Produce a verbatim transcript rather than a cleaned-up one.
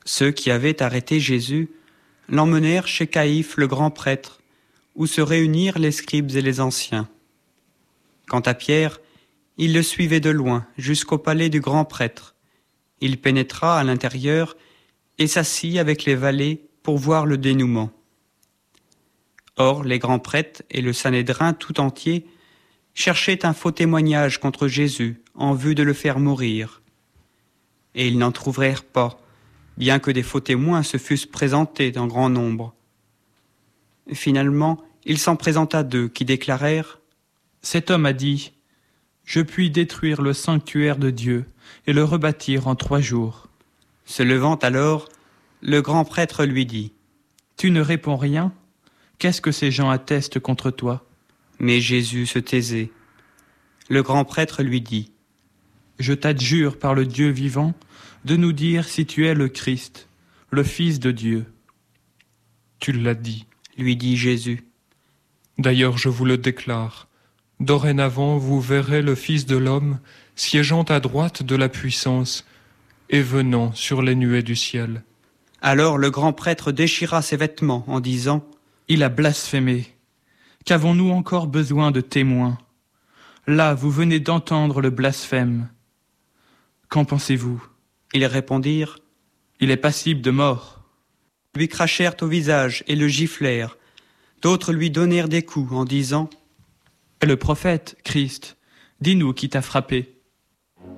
Ceux qui avaient arrêté Jésus l'emmenèrent chez Caïphe le grand prêtre, où se réunirent les scribes et les anciens. Quant à Pierre, il le suivait de loin jusqu'au palais du grand prêtre. Il pénétra à l'intérieur et s'assit avec les valets pour voir le dénouement. Or, les grands prêtres et le Sanhédrin tout entier cherchaient un faux témoignage contre Jésus en vue de le faire mourir. Et ils n'en trouvèrent pas, bien que des faux témoins se fussent présentés en grand nombre. Finalement, il s'en présenta deux qui déclarèrent « Cet homme a dit, je puis détruire le sanctuaire de Dieu et le rebâtir en trois jours. » Se levant alors, le grand prêtre lui dit « Tu ne réponds rien ? Qu'est-ce que ces gens attestent contre toi ?» Mais Jésus se taisait. Le grand prêtre lui dit « Je t'adjure par le Dieu vivant de nous dire si tu es le Christ, le Fils de Dieu. » « Tu l'as dit, » lui dit Jésus. « D'ailleurs, je vous le déclare. Dorénavant, vous verrez le Fils de l'homme siégeant à droite de la puissance et venant sur les nuées du ciel. » Alors le grand prêtre déchira ses vêtements en disant « Il a blasphémé. Qu'avons-nous encore besoin de témoins ? Là, vous venez d'entendre le blasphème. Qu'en pensez-vous » Ils répondirent « Il est passible de mort. » Ils lui crachèrent au visage et le giflèrent. D'autres lui donnèrent des coups en disant « Le prophète, Christ, dis-nous qui t'a frappé. »